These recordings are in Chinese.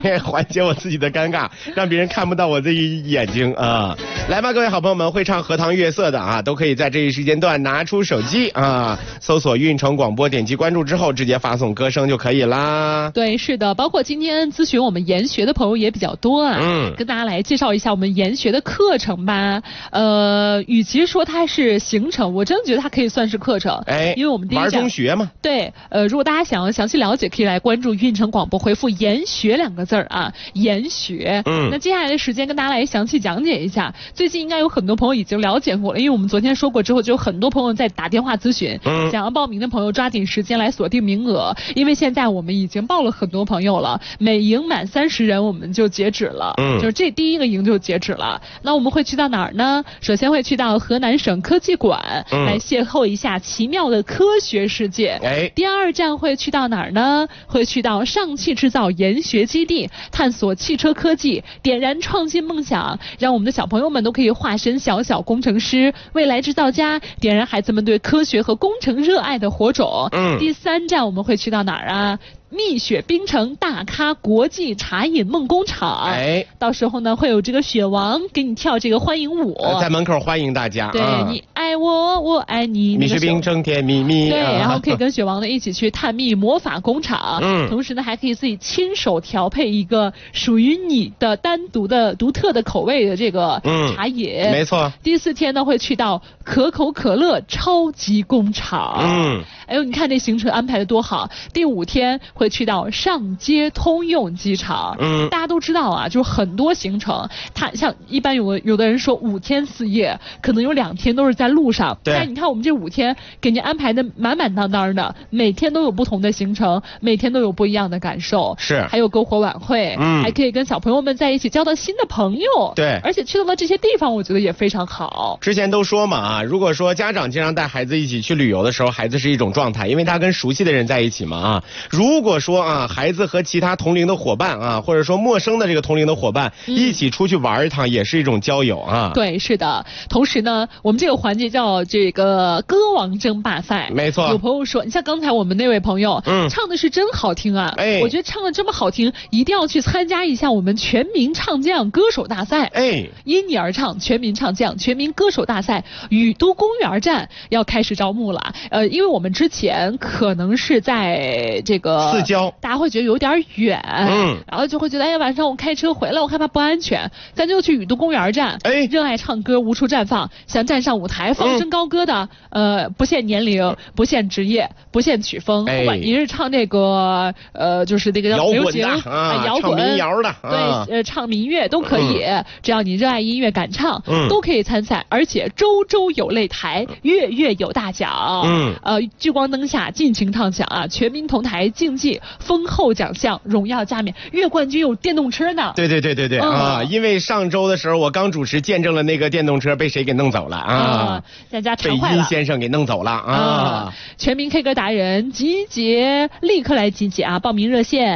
缓解我自己的尴尬，让别人看不到我这一眼睛啊。来吧，各位好朋友们，会唱荷塘月色的啊，都可以在这一时间段拿出手机啊，搜索运城广播，点击关注之后直接发送歌声就可以啦。 对，是的，包括今天咨询我们研学的朋友也比较多啊。跟大家来介绍一下我们研学的课程吧。与其说它是行程，我真的觉得它可以算是课程。因为我们第一站玩中学嘛。 对，如果大家想要详细了解，可以来关注运城广播，回复研学2个字啊，研学。那接下来的时间跟大家来详细讲解一下。最近应该有很多朋友已经了解过了，因为我们昨天说过之后，就有很多朋友在打电话咨询。想要报名的朋友抓紧时间来锁定名额，因为现在我们已经报了很多朋友了，每营满30人我们就截止了。就是这第一个营就截止了。那我们会去到哪儿呢？首先会去到河南省科技馆，来邂逅一下奇妙的科学世界。第二站会去到哪儿呢？会去到上汽制造研学基地，探索汽车科技，点燃创新梦想，让我们的小朋友们都可以化身小小工程师，未来制造家，点燃孩子们对科学和工程热爱的火种。第三站我们会去到哪儿啊？蜜雪冰城大咖国际茶饮梦工厂，到时候呢会有这个雪王给你跳这个欢迎舞， 在门口欢迎大家。 对，你爱我，我爱你。 蜜雪冰城甜蜜蜜。 对，然后可以跟雪王呢一起去探秘魔法工厂，同时呢还可以自己亲手调配一个属于你的单独的独特的口味的这个茶饮。 没错。 第4天呢会去到可口可乐超级工厂。哎呦，你看这行程安排的多好。第5天会去到上街通用机场。大家都知道啊，就是很多行程，它像一般有的人说5天4夜，可能有2天都是在路上。但你看我们这5天给您安排的满满当当的，每天都有不同的行程，每天都有不一样的感受。 是， 还有篝火晚会，还可以跟小朋友们在一起交到新的朋友。 对， 而且去到了这些地方，我觉得也非常好。 之前都说嘛啊，如果说家长经常带孩子一起去旅游的时候，孩子是一种状态，因为他跟熟悉的人在一起嘛啊。如果说啊，孩子和其他同龄的伙伴啊，或者说陌生的这个同龄的伙伴一起出去玩一趟，也是一种交友啊。 对，是的。同时呢，我们这个环节叫这个歌王争霸赛。 没错。 有朋友说，你像刚才我们那位朋友，唱的是真好听啊。我觉得唱的这么好听，一定要去参加一下我们全民唱将歌手大赛。因你而唱全民唱将全民歌手大赛雨都公园站要开始招募了。因为我们之前可能是在这个 4郊， 大家会觉得有点远，然后就会觉得哎呀，晚上我开车回来我害怕不安全，咱就去雨都公园站。热爱唱歌无处绽放，想站上舞台放声高歌的，不限年龄，不限职业，不限曲风，不管您是唱这个就是那个摇滚的摇滚、 唱民谣的， 对，唱民乐都可以，只要你热爱音乐敢唱，都可以参赛，而且周周有擂台，月月有大奖。聚光灯下尽情唱响啊，全民同台竞技，丰厚奖项，荣耀加冕，月冠军有电动车呢。 对啊！因为上周的时候我刚主持见证了那个电动车被谁给弄走了啊？ 大家馋坏了， 被殷先生给弄走了啊！ 全民 K 歌达人集结，立刻来集结啊！报名热线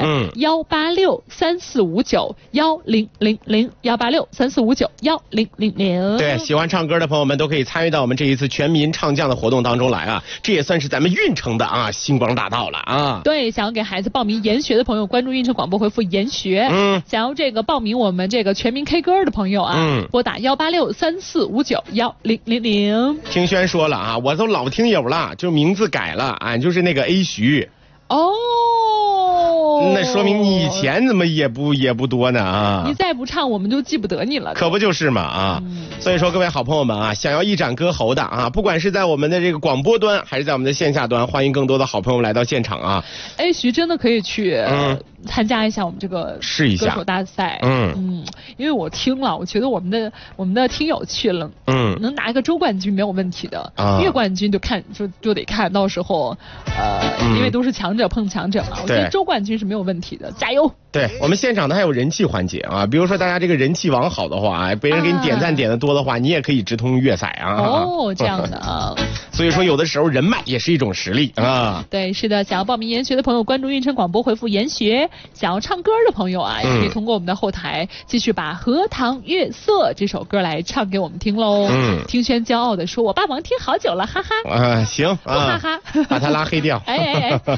186-3459-1000，186-3459-1000。 对，喜欢唱歌的朋友们都可以参与到我们这一次全民唱将的活动当中来啊！这也算是咱们运城的啊星光大道了啊！ 对，想要给孩子报名研学的朋友，关注运城广播回复研学。想要这个报名我们这个全民 K 歌的朋友啊，拨打186-3459-1000。 听轩说了啊，我都老听友了，就名字改了，俺就是那个 A 徐。那说明你以前怎么也不多呢啊！ 你再不唱，我们就记不得你了。 可不就是嘛啊！所以说各位好朋友们啊，想要一展歌喉的啊，不管是在我们的这个广播端，还是在我们的线下端，欢迎更多的好朋友来到现场啊！ 哎，徐真的可以去参加一下我们这个试一下歌手大赛。因为我听了，我觉得我们的听友去了，能拿一个周冠军没有问题的，月冠军就得看到时候，因为都是强者碰强者嘛，我觉得周冠军是没有问题的，加油！ 对，我们现场呢还有人气环节啊，比如说大家这个人气网好的话，别人给你点赞点的多的话，你也可以直通粤赛啊。 这样的啊。 所以说有的时候人脉也是一种实力啊。 对，是的，想要报名研学的朋友，关注运城广播回复研学；想要唱歌的朋友啊，也可以通过我们的后台继续把《荷塘月色》这首歌来唱给我们听喽。听轩骄傲的说：“我爸王听好久了，哈哈。” 行啊， 哈哈， 把他拉黑掉。 哎。